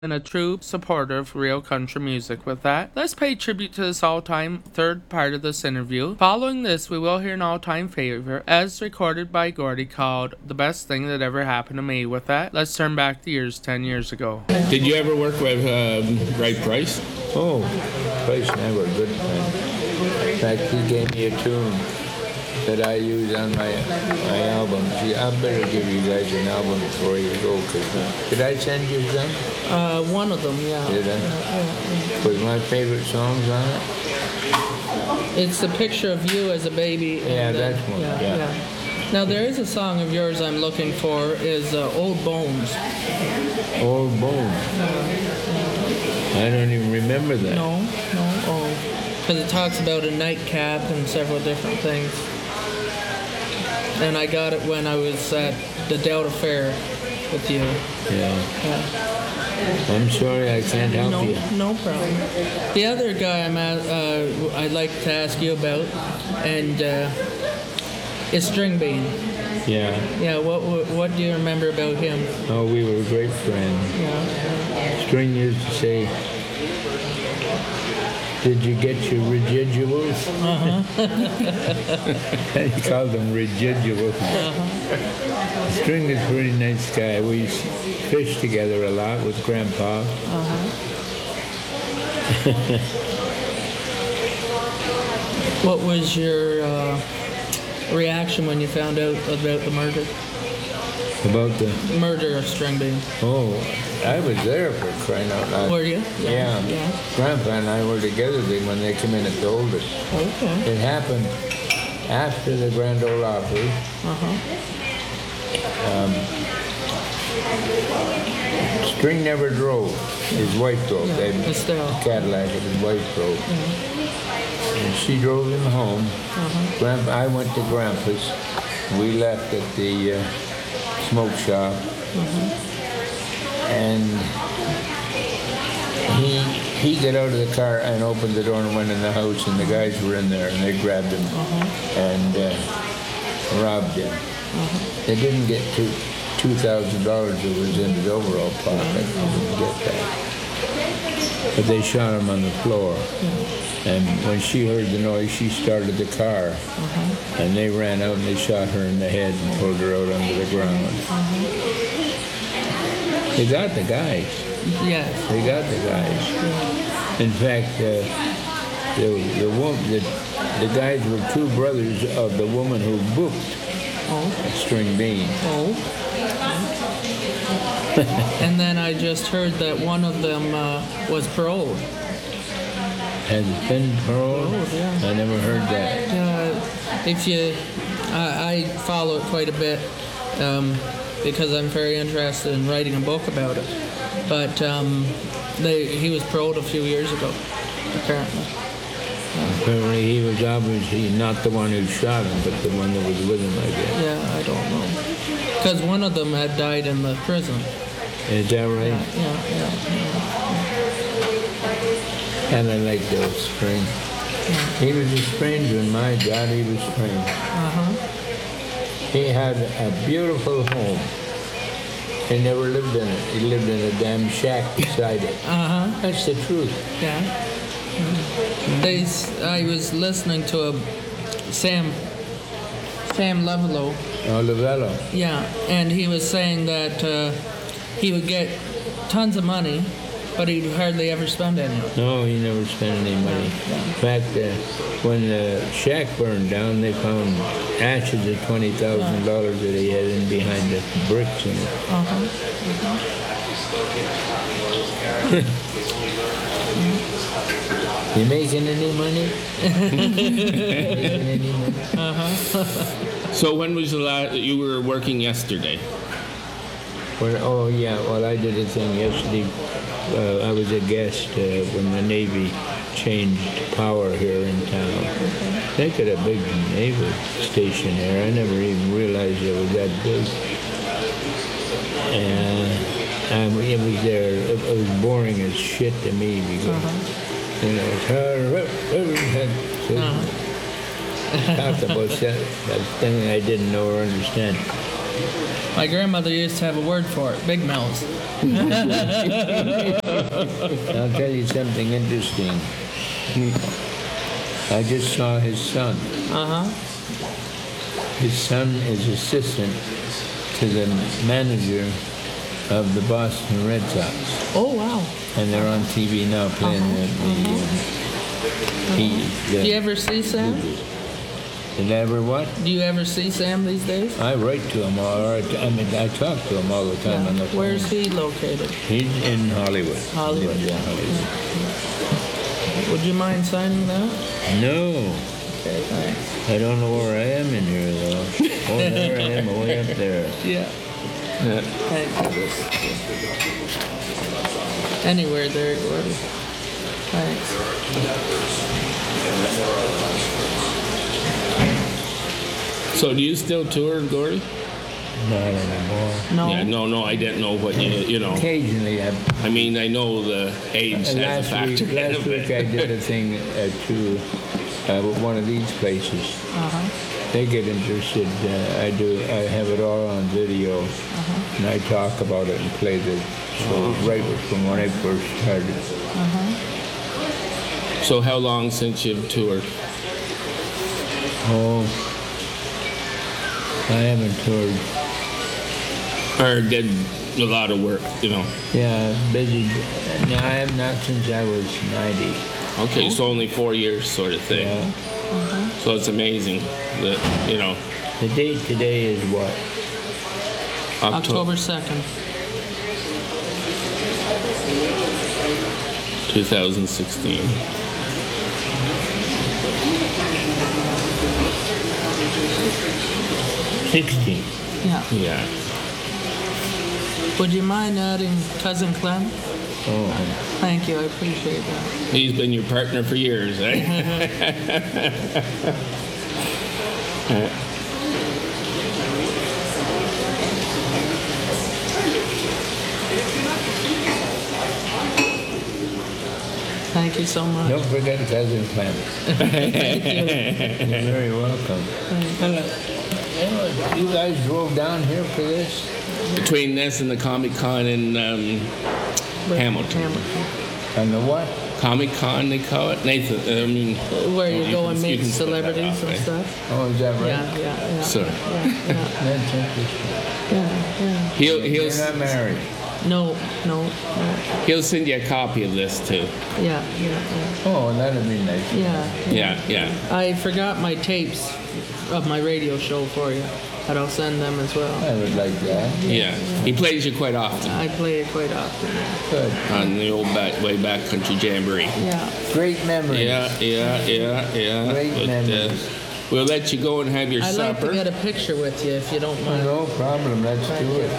and a true supporter of real country music. With that, let's pay tribute to this all-time third part of this interview. Following this, we will hear an all-time favorite as recorded by Gordy called The Best Thing That Ever Happened to Me. With that, let's turn back the years 10 years ago. Did you ever work with Ray Price? Oh, Price and I were good friends. In fact, he gave me a tune that I use on my album. See, I better give you guys an album before you go, because did I send you some? One of them, yeah. Did I? Yeah. Was my favorite songs on it? It's a picture of you as a baby. Yeah, and, that's one. Yeah. Now there is a song of yours I'm looking for. Is Old Bones. Old Bones. I don't even remember that. No. Oh, because it talks about a nightcap and several different things. And I got it when I was at the Delta Fair with you. Yeah. I'm sorry I can't help you. No problem. The other guy I'd like to ask you about, and is String Bean. Yeah. Yeah. What do you remember about him? Oh, we were great friends. Yeah. String used to say, "Did you get your residuals?" He called them residuals. String is a pretty nice guy. We fished together a lot with Grandpa. What was your reaction when you found out about the murder? About the... Murder of String Bean. Oh, I was there for crying out loud. Were you? Yeah. Grandpa and I were together when they came in and told us. Okay. It happened after the Grand Ole Opry. String never drove. His wife drove. Yeah, They had Estelle. a Cadillac and his wife drove. And she drove him home. I went to Grandpa's. We left at the smoke shop. And he got out of the car and opened the door and went in the house, and the guys were in there, and they grabbed him and robbed him. They didn't get $2,000 that was in his overall pocket. They didn't get that. But they shot him on the floor. And when she heard the noise, she started the car. And they ran out and they shot her in the head and pulled her out onto the ground. They got the guys. Yes. They got the guys. In fact, the guys were two brothers of the woman who booked String Bean. Oh. And then I just heard that one of them was paroled. Has it been paroled? Yeah. I never heard that. If you, I follow it quite a bit because I'm very interested in writing a book about it. But he was paroled a few years ago, apparently. Apparently he was obviously not the one who shot him, but the one that was with him, I guess. Yeah, I don't know. Because one of them had died in the prison. Is that right? Yeah. And I like those String. He was a stranger in my job. He was strange. He had a beautiful home. He never lived in it. He lived in a damn shack beside it. That's the truth. Yeah. I was listening to Sam Levelow. Oh, Lavello. Yeah, and he was saying that he would get tons of money, but he'd hardly ever spend any. No, he never spent any money. In fact, when the shack burned down, they found ashes of $20,000 that he had in behind the bricks in it. You making any money? So when was the last you were working yesterday? Well, I did a thing yesterday. I was a guest when the Navy changed power here in town. They got a big naval station there. I never even realized it was that big. And it was there. It was boring as shit to me because talked about that thing I didn't know or understand. My grandmother used to have a word for it, big mouths. I'll tell you something interesting. I just saw his son. Uh-huh. His son is assistant to the manager of the Boston Red Sox. Oh, wow. And they're on TV now playing Do you ever see Sam? Did I ever what? Do you ever see Sam these days? I write to him, I talk to him all the time on the phone. Where's he located? He's in Hollywood. Hollywood. He lives in Hollywood. Would you mind signing that? No. Okay, thanks. I don't know where I am in here, though. Oh, there I am, way up there. Yeah. Thank you. Anywhere there, Gordy. Thanks. So do you still tour, Gordy? Not anymore. No. Yeah, no, I didn't know what you know. Occasionally, I mean, I know the age has a factor. last week I did a thing to one of these places. Uh-huh. They get interested. I have it all on video, and I talk about it and play the show right from when I first started. So how long since you've toured? Oh, I haven't toured. Or did a lot of work, you know? Yeah, busy. No, I have not since I was 90. Okay, so only 4 years sort of thing. Yeah. So it's amazing that, you know, The date today is what? October 2nd. 2016. '16. Yeah. Yeah. Would you mind adding Cousin Clem? Oh, Thank you, I appreciate that. He's been your partner for years, eh? Thank you so much. don't forget Cousin Clem. You're very welcome. You guys drove down here for this? Between this and the Comic Con in Hamilton. And the what? Comic Con, they call it. Nathan, I mean. Where you go and you meet can split that celebrities off, and eh? stuff? Oh, is that right? Yeah. So Yeah. That's interesting. he'll You're not married. No. he'll send you a copy of this too. Yeah. Oh, that'd be nice. Yeah. I forgot my tapes of my radio show for you, but I'll send them as well. I would like that. Yeah. He plays you quite often I play it quite often. Good. on the old way back country jamboree. Yeah. Great memories. Yeah. Great But, memories. we'll let you go and have your I'd like to supper. get a picture with you if you don't mind. No problem. Let's do it.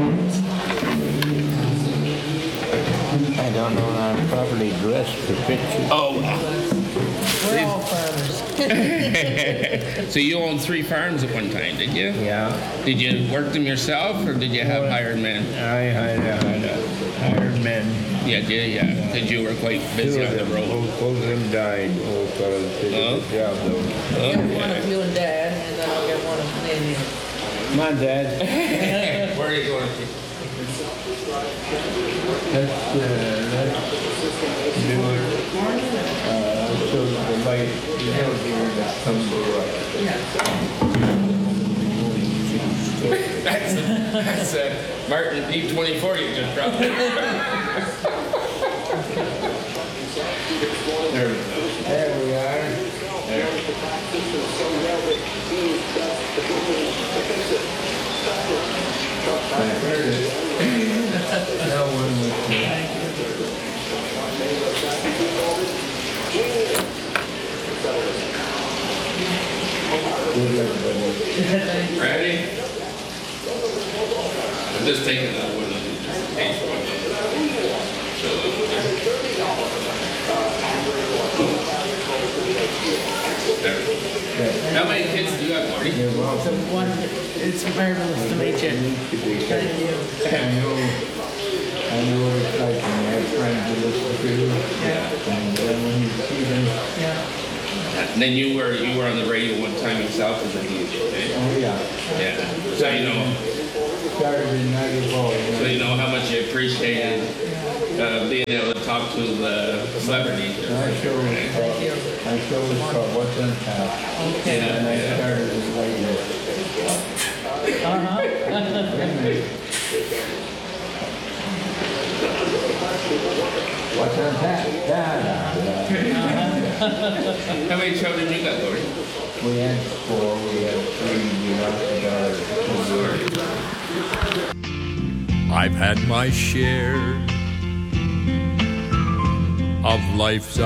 I don't know how I'm properly dressed for pictures. Oh, We're all farmers. so you owned 3 farms at one time, did you? Yeah. Did you work them yourself, or did you have hired men? I had hired men. Yeah, because you were quite busy on the road. Both of them died. Old fellas did a good job, though. I'll get one of you and Dad, and then I'll get one of Nanny. Come on, Dad. Where are you going? Let's do it. So the light, the hill here that comes over. That's Martin D24 you just dropped. There we are. I heard it. No one was there. Good luck, buddy. Ready? I'm just taking that one. How many kids do you have, Marty? You're welcome. It's marvelous to meet you. Thank you. I know what it's like when you have friends to listen to. Yeah. And when you see them, And then you were on the radio one time yourself as a DJ, eh? oh yeah. Yeah. So you know started in Niagara Falls. So you know how much you appreciated being able to talk to the celebrities. My show was called What's on Tap. Okay. And I started as late. What's on tap? How many children you got, Gordy? We had 4, we had 3, we lost the daughter. I've had my share of life's